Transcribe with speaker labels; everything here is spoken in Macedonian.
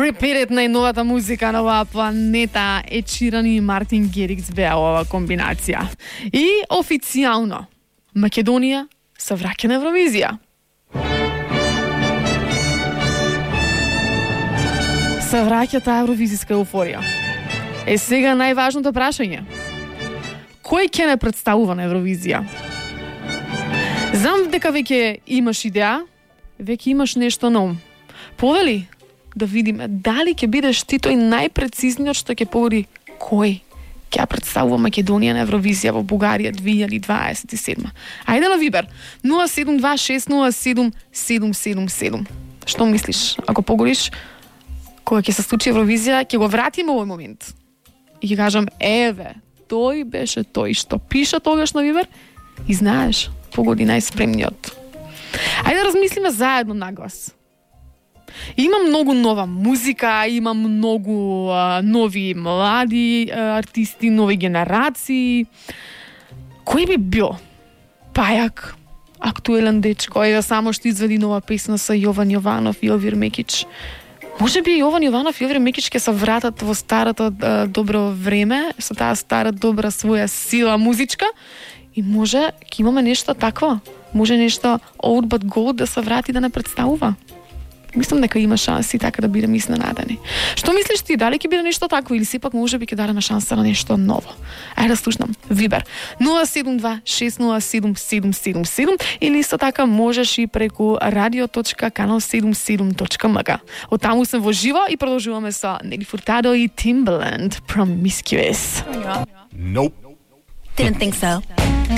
Speaker 1: Repeat најновата музика на оваа планета е Sheeran и Мартин Гарикс беа оваа комбинација. И официјално Македонија се враќа на Евровизија. Се враќа таа евровизиска еуфорија. Е сега најважното прашање. Кој ќе не представува на Евровизија? Знам дека веќе имаш идеја, веќе имаш нешто на ум. Повели да видиме дали ќе бидеш ти тој најпрецизниот што ќе погоди кој ќе представува Македонија на Евровизија во Бугарија 2027. Ајде на Вибер 072607777. Што мислиш? Ако погодиш кога ќе се случи Евровизија, ќе го вратиме овој момент. И ќе кажам, еве, тој беше тој што пиша тогаш на Вибер и знаеш, погоди најспремниот. Ајде да размислиме заедно на глас. Има многу нова музика, има многу нови млади артисти, нови генерации. Кој би бил пајак, актуелен дечко, еве само што изведи нова песна со Јован Јованов и Елвир Мекич? Може би Јован Јованов и Елвир Мекич ќе се вратат во старото добро време, со таа стара добра своја сила музичка и може ќе имаме нешто такво. Може нешто old but gold да се врати да не представува. Мислам дека има шанси така да бидеме изненадани. Што мислиш ти, дали ќе биде нешто такво или сепак може би ќе дадеме шанса на нешто ново? Ајде да слушнам. Вибер 072607777 или исто така можеш и преку radio.canal77.mk. Оттаму сум во живо и продолжуваме со Нели Фуртадо и Timbaland Promiscuous.
Speaker 2: Nope.
Speaker 3: Didn't think so.